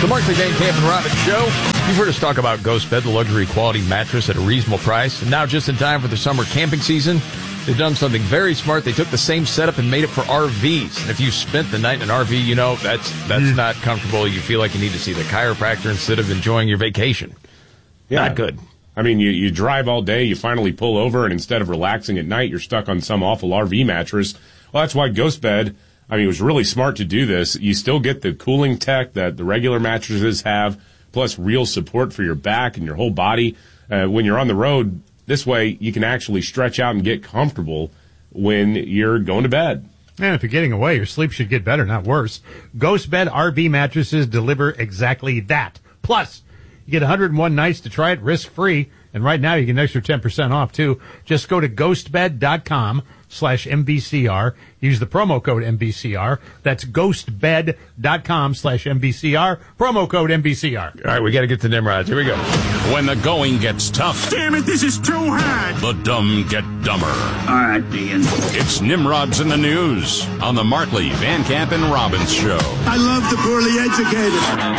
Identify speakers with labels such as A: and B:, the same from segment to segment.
A: The Markley, Van Camp, and Robbins Show. You've heard us talk about Ghost Bed, the luxury quality mattress at a reasonable price. And now, just in time for the summer camping season, they've done something very smart. They took the same setup and made it for RVs. And if you spent the night in an RV, you know that's not comfortable. You feel like you need to see the chiropractor instead of enjoying your vacation. Yeah. Not good.
B: I mean, you drive all day, you finally pull over, and instead of relaxing at night, you're stuck on some awful RV mattress. Well, that's why Ghost Bed, I mean, it was really smart to do this. You still get the cooling tech that the regular mattresses have, plus real support for your back and your whole body. When you're on the road, this way you can actually stretch out and get comfortable when you're going to bed.
C: And if you're getting away, your sleep should get better, not worse. Ghost Bed RV mattresses deliver exactly that. Plus, you get 101 nights to try it risk-free. And right now, you get an extra 10% off, too. Just go to ghostbed.com/MVCR. Use the promo code MVCR. That's ghostbed.com/MVCR. Promo code MVCR.
A: All right, we got to get to Nimrods. Here we go.
D: When the going gets tough.
E: Damn it, this is too hard.
D: The dumb get dumber.
E: All right, Dean.
D: It's Nimrods in the News on the Markley, Van Camp, and Robbins Show.
E: I love the poorly educated.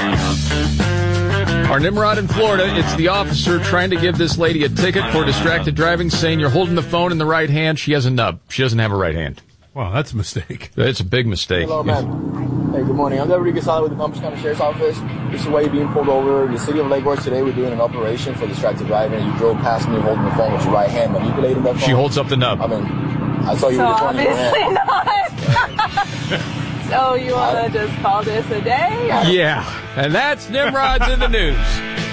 A: Our Nimrod in Florida, it's the officer trying to give this lady a ticket for distracted driving, saying you're holding the phone in the right hand. She has a nub. She doesn't have a right hand.
C: Wow, that's a mistake.
A: It's a big mistake.
F: Hello, man. Hey, good morning. I'm Deputy Casada with the Palm Beach County Sheriff's Office. This is why you're being pulled over. The city of Lake Worth today, we're doing an operation for distracted driving. You drove past me holding the phone with your right hand, manipulating that phone.
A: She holds up the nub.
F: I mean, I saw you with the phone in your hand.
G: Obviously not. So you want to just call this a day?
A: Yeah, and that's Nimrods in the News.